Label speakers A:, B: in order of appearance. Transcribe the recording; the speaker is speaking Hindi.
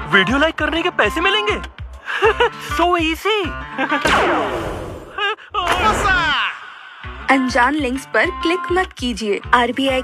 A: वीडियो लाइक करने के पैसे मिलेंगे? So easy.
B: अनजान लिंक्स पर क्लिक मत कीजिए। RBI